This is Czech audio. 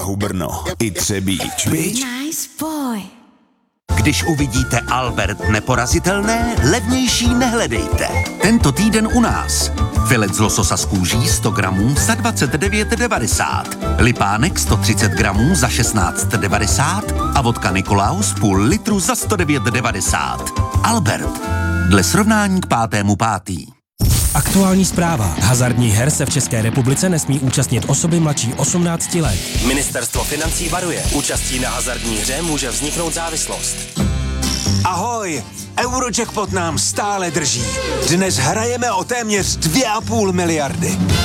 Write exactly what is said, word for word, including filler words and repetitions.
Brno i Třebíč. Nice boy. Když uvidíte Albert neporazitelné, levnější nehledejte. Tento týden u nás. Filet z lososa z kůží sto gramů za dvacet devět devadesát. Lipánek sto třicet gramů za šestnáct devadesát a vodka Nikolaus půl litru za sto devět devadesát. Albert. Dle srovnání k pátému pátý. Aktuální zpráva. Hazardních her se v České republice nesmí účastnit osoby mladší osmnácti let. Ministerstvo financí varuje. Účastí na hazardní hře může vzniknout závislost. Ahoj! Eurojackpot nám stále drží. Dnes hrajeme o téměř dvě a půl miliardy.